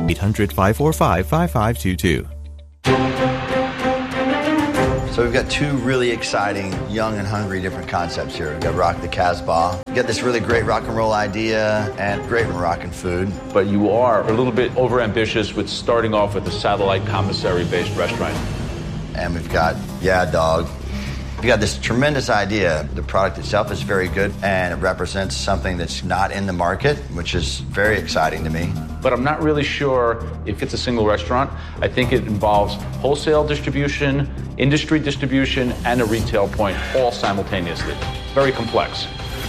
800-545-5522. So we've got two really exciting, young and hungry different concepts here. We've got Rock the Casbah. We've got this really great rock and roll idea and great Moroccan food. But you are a little bit overambitious with starting off with a satellite commissary-based restaurant. And we've got Yeah Dog. We've got this tremendous idea. The product itself is very good, and it represents something that's not in the market, which is very exciting to me. But I'm not really sure if it's a single restaurant. I think it involves wholesale distribution, industry distribution, and a retail point all simultaneously. Very complex.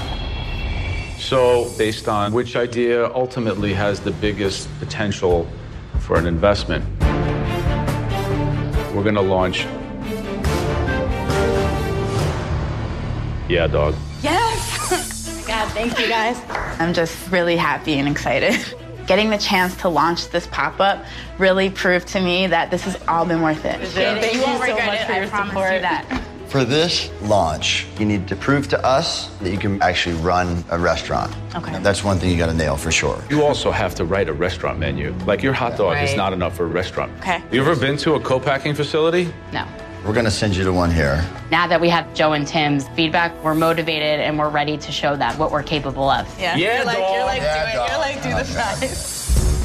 So based on which idea ultimately has the biggest potential for an investment, we're going to launch Yeah Dog. Yes! God, thank you guys. I'm just really happy and excited. Getting the chance to launch this pop-up really proved to me that this has all been worth it. Thank you so much for your support. For this launch, you need to prove to us that you can actually run a restaurant. Okay. That's one thing you got to nail for sure. You also have to write a restaurant menu. Like your hot dog is not enough for a restaurant. Okay. You ever been to a co-packing facility? No. We're going to send you to one here. Now that we have Joe and Tim's feedback, we're motivated and we're ready to show them what we're capable of. Yeah, you're like, do the fries.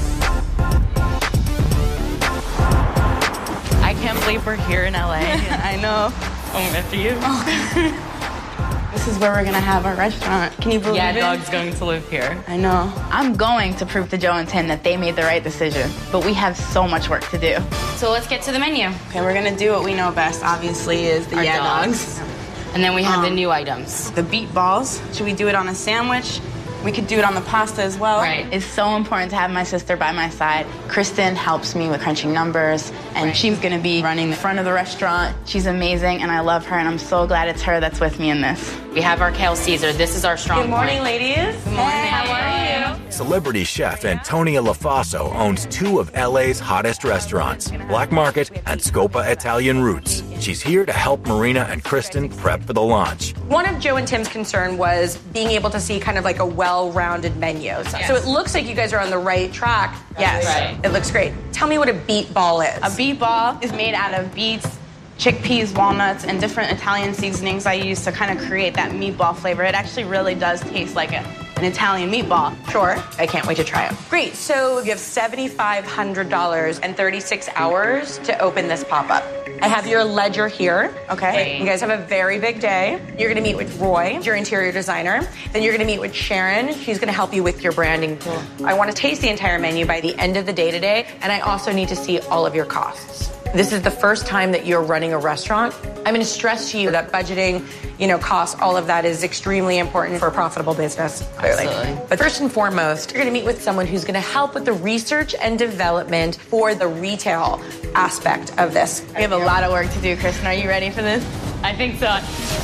I can't believe we're here in LA. I know. I'm with you. This is where we're gonna have our restaurant. Can you believe it? Yeah Dog's going to live here. I know. I'm going to prove to Joe and Tim that they made the right decision, but we have so much work to do. So let's get to the menu. Okay, we're gonna do what we know best, obviously, is the Our Yeah dogs. Dogs. And then we have the new items. The beet balls. Should we do it on a sandwich? We could do it on the pasta as well. Right. It's so important to have my sister by my side. Kristen helps me with crunching numbers, and she's gonna be running the front of the restaurant. She's amazing, and I love her, and I'm so glad it's her that's with me in this. We have our kale Caesar. This is our strong Good morning, point. ladies. Good morning. How are you? Celebrity chef Antonia LaFaso owns two of LA's hottest restaurants, Black Market and Scopa Italian Roots. She's here to help Marina and Kristen prep for the launch. One of Joe and Tim's concern was being able to see kind of like a well-rounded menu. Yes. So it looks like you guys are on the right track. Yes. Right. It looks great. Tell me what a beet ball is. A beet ball is made out of beets, chickpeas, walnuts, and different Italian seasonings I use to kind of create that meatball flavor. It actually really does taste like an Italian meatball. Sure. I can't wait to try it. Great. So you have $7,500 and 36 hours to open this pop-up. I have your ledger here. Okay. You guys have a very big day. You're going to meet with Roy, your interior designer. Then you're going to meet with Sharon. She's going to help you with your branding. I want to taste the entire menu by the end of the day today, and I also need to see all of your costs. This is the first time that you're running a restaurant. I'm going to stress to you that budgeting, costs, all of that is extremely important for a profitable business, clearly. Absolutely. But first and foremost, you're going to meet with someone who's going to help with the research and development for the retail aspect of this. We have a lot of work to do, Kristen. Are you ready for this? I think so.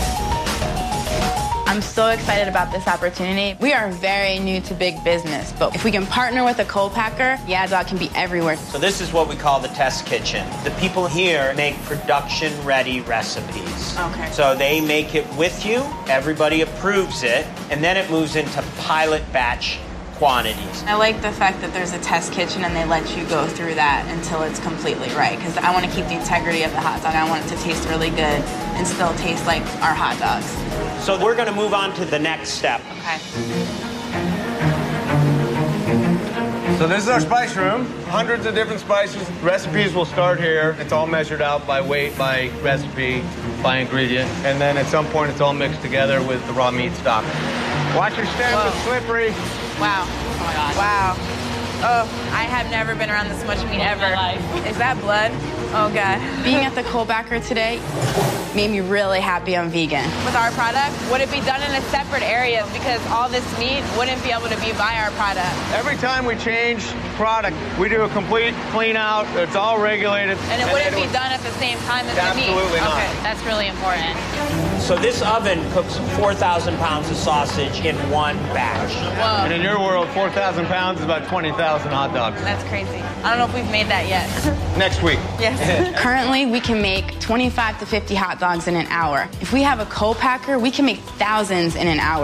I'm so excited about this opportunity. We are very new to big business, but if we can partner with a co-packer, Yeah Dog can be everywhere. So this is what we call the test kitchen. The people here make production-ready recipes. Okay. So they make it with you, everybody approves it, and then it moves into pilot batch quantities. I like the fact that there's a test kitchen and they let you go through that until it's completely right, because I want to keep the integrity of the hot dog. I want it to taste really good and still taste like our hot dogs. So we're going to move on to the next step. Okay. So this is our spice room. Hundreds of different spices. Recipes will start here. It's all measured out by weight, by recipe, by ingredient. And then at some point, it's all mixed together with the raw meat stock. Watch your stem, it's slippery. Wow. Oh my God. Wow. Oh, I have never been around this much meat ever. Is that blood? Oh God. Being at the co-packer today made me really happy I'm vegan. With our product, would it be done in a separate area because all this meat wouldn't be able to be by our product? Every time we change product, we do a complete clean out. It's all regulated. And it wouldn't be done at the same time as the meat? Absolutely not. Okay, that's really important. So this oven cooks 4,000 pounds of sausage in one batch. Whoa. And in your world, 4,000 pounds is about 20,000 hot dogs. That's crazy. I don't know if we've made that yet. Next week. Yes. Currently, we can make 25 to 50 hot dogs in an hour. If we have a co-packer, we can make thousands in an hour.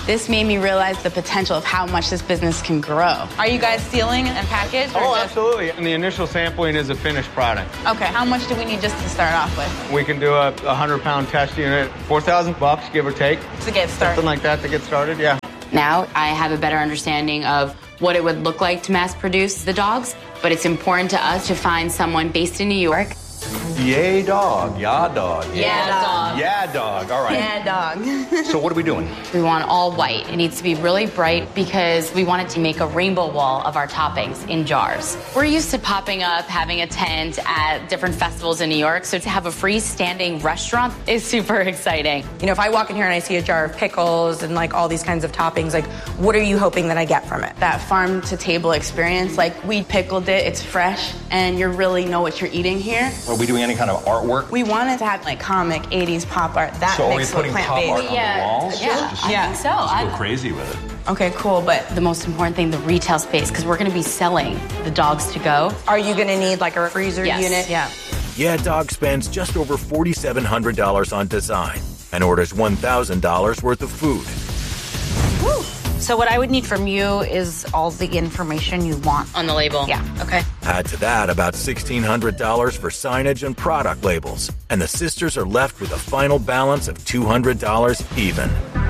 This made me realize the potential of how much this business can grow. Are you guys sealing and packaged? Oh, absolutely. And the initial sampling is a finished product. Okay, how much do we need just to start off with? We can do a 100-pound test unit, $4,000, give or take. To get started. Something like that to get started, yeah. Now I have a better understanding of what it would look like to mass produce the dogs, but it's important to us to find someone based in New York. Yay dog, yeah dog. Yeah dog. Yeah dog, all right. Yeah dog. So what are we doing? We want all white. It needs to be really bright because we wanted to make a rainbow wall of our toppings in jars. We're used to popping up, having a tent at different festivals in New York, so to have a freestanding restaurant is super exciting. You know, if I walk in here and I see a jar of pickles and like all these kinds of toppings, like what are you hoping that I get from it? That farm to table experience, like we pickled it, it's fresh, and you really know what you're eating here. Are we doing any kind of artwork? We wanted to have like comic 80s pop art. That So are we mixed putting with pop art plant-based. on the walls? Yeah, Just I think so. go crazy with it. Okay, cool, but The most important thing, the retail space, because we're going to be selling the dogs to go. Are you going to need like a freezer Yes. unit? yeah. Yeah Dog spends just over $4,700 on design and orders $1,000 worth of food. So what I would need from you is all the information you want. On the label. Yeah. Okay. Add to that about $1,600 for signage and product labels, and the sisters are left with a final balance of $200 even.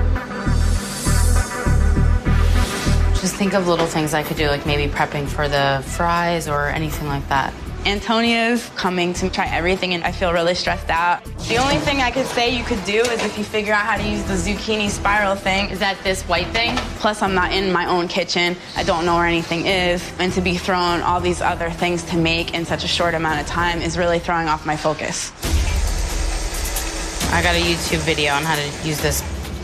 Just think of little things I could do, like maybe prepping for the fries or anything like that. Antonia's coming to try everything, and I feel really stressed out. The only thing I could say you could do is if you figure out how to use the zucchini spiral thing. Is that this white thing? Plus, I'm not in my own kitchen. I don't know where anything is. And to be thrown all these other things to make in such a short amount of time is really throwing off my focus. I got a YouTube video on how to use this.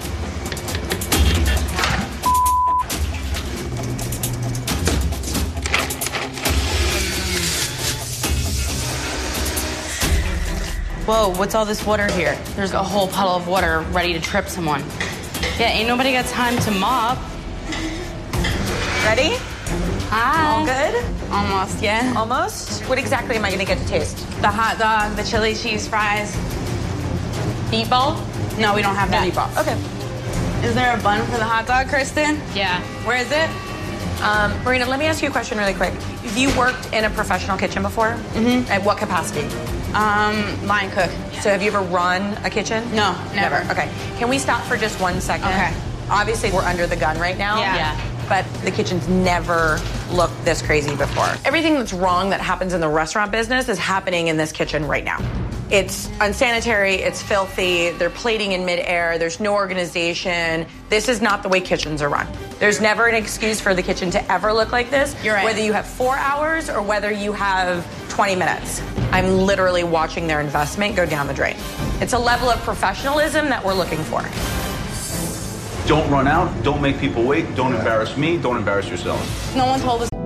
Whoa, what's all this water here? There's a whole puddle of water ready to trip someone. Yeah, ain't nobody got time to mop. Ready? Hi. All good? Almost, yeah. Almost? What exactly am I going to get to taste? The hot dog, the chili cheese fries. Meatball? No, we don't have that. Meatball. Okay. Is there a bun for the hot dog, Kristen? Yeah. Where is it? Marina, let me ask you a question really quick. Have you worked in a professional kitchen before? Mm-hmm. At what capacity? Line cook. So have you ever run a kitchen? No, never. Okay. Can we stop for just 1 second? Okay. Obviously, we're under the gun right now. Yeah. But the kitchen's never looked this crazy before. Everything that's wrong that happens in the restaurant business is happening in this kitchen right now. It's unsanitary, it's filthy, they're plating in midair, there's no organization. This is not the way kitchens are run. There's never an excuse for the kitchen to ever look like this. You're right. Whether you have 4 hours or whether you have 20 minutes. I'm literally watching their investment go down the drain. It's a level of professionalism that we're looking for. Don't run out. Don't make people wait. Don't embarrass me. Don't embarrass yourselves. No one told us